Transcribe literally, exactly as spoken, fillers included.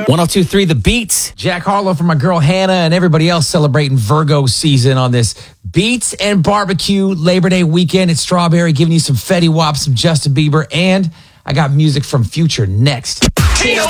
one oh two point three The Beats. Jack Harlow for my girl Hannah and everybody else celebrating Virgo season on this Beats and Barbecue Labor Day weekend at Strawberry, giving you some Fetty Wap, some Justin Bieber, and I got music from Future next.